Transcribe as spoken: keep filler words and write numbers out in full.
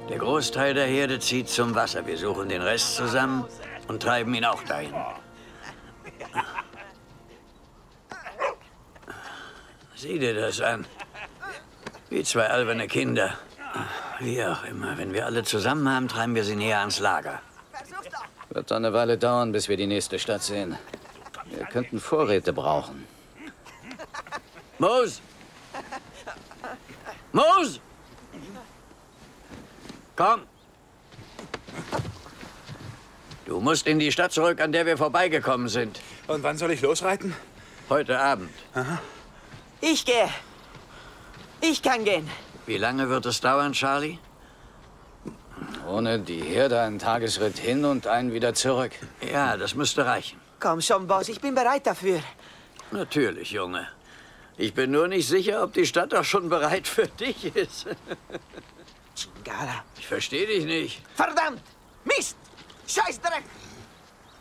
Der Großteil der Herde zieht zum Wasser. Wir suchen den Rest zusammen und treiben ihn auch dahin. Sieh dir das an. Wie zwei alberne Kinder. Wie auch immer. Wenn wir alle zusammen haben, treiben wir sie näher ans Lager. Wird dann eine Weile dauern, bis wir die nächste Stadt sehen. Wir könnten Vorräte brauchen. Mose! Mose! Komm! Du musst in die Stadt zurück, an der wir vorbeigekommen sind. Und wann soll ich losreiten? Heute Abend. Aha. Ich gehe. Ich kann gehen. Wie lange wird es dauern, Charlie? Ohne die Herde einen Tagesritt hin und einen wieder zurück. Ja, das müsste reichen. Komm schon, Boss, ich bin bereit dafür. Natürlich, Junge. Ich bin nur nicht sicher, ob die Stadt auch schon bereit für dich ist. Chingada. Ich verstehe dich nicht. Verdammt! Mist! Scheißdreck!